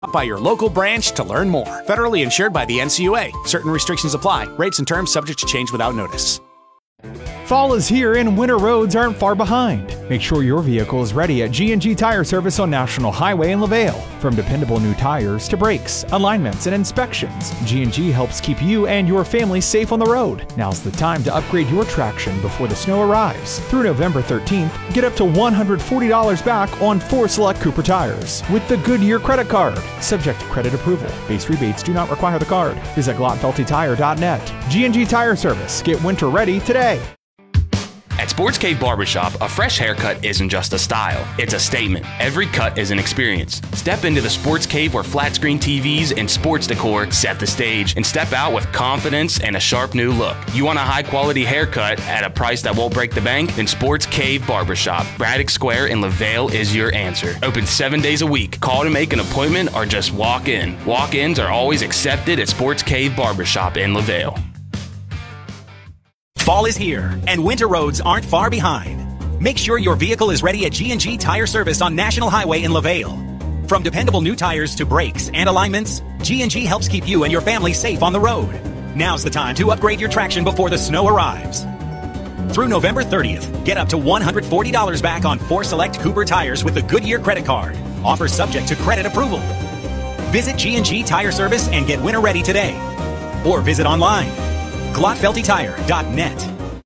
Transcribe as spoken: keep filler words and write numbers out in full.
Stop by your local branch to learn more. Federally insured by the N C U A. Certain restrictions apply. Rates and terms subject to change without notice. Fall is here and winter roads aren't far behind. Make sure your vehicle is ready at G and G Tire Service on National Highway in LaVale. From dependable new tires to brakes, alignments, and inspections, G and G helps keep you and your family safe on the road. Now's the time to upgrade your traction before the snow arrives. Through November thirteenth, get up to one hundred forty dollars back on four select Cooper tires with the Goodyear credit card. Subject to credit approval. Base rebates do not require the card. Visit Glotfelty Tire dot net. G and G Tire Service. Get winter ready today. At Sports Cave Barbershop, a fresh haircut isn't just a style, it's a statement. Every cut is an experience. Step into the Sports Cave where flat screen T Vs and sports decor set the stage, and step out with confidence and a sharp new look. You want a high quality haircut at a price that won't break the bank? Then Sports Cave Barbershop, Braddock Square in LaVale is your answer. Open seven days a week. Call to make an appointment or just walk in. Walk-ins are always accepted at Sports Cave Barbershop in LaVale. Fall is here, and winter roads aren't far behind. Make sure your vehicle is ready at G and G Tire Service on National Highway in LaVale. From dependable new tires to brakes and alignments, G and G helps keep you and your family safe on the road. Now's the time to upgrade your traction before the snow arrives. Through November thirtieth, get up to one hundred forty dollars back on four select Cooper tires with the Goodyear credit card. Offer subject to credit approval. Visit G and G Tire Service and get winter ready today. Or visit online. Glotfelty Tire dot net.